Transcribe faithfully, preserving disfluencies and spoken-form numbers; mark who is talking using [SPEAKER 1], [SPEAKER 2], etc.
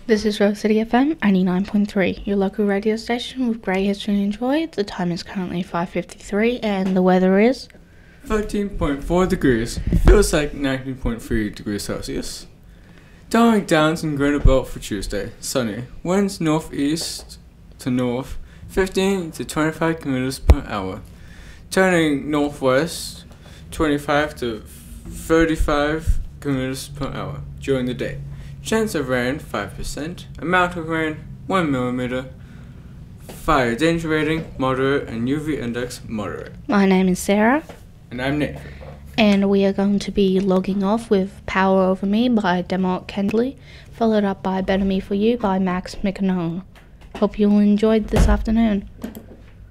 [SPEAKER 1] This is Rose City F M ninety-nine point three, your local radio station with great history and joy. The time is currently five fifty-three and the weather is
[SPEAKER 2] thirteen point four degrees, feels like nineteen point three degrees Celsius. Darling Downs and Greater Belt for Tuesday, sunny. Winds northeast to north, fifteen to twenty-five kilometers per hour. Turning northwest, twenty-five to thirty-five kilometers per hour during the day. Chance of rain, five percent. Amount of rain, one millimeter. Fire danger rating, moderate, and U V index, moderate.
[SPEAKER 1] My name is Sarah.
[SPEAKER 2] And I'm Nick.
[SPEAKER 1] And we are going to be logging off with Power Over Me by Demont Kendley, followed up by Better Me For You by Max McKinnon. Hope you all enjoyed this afternoon.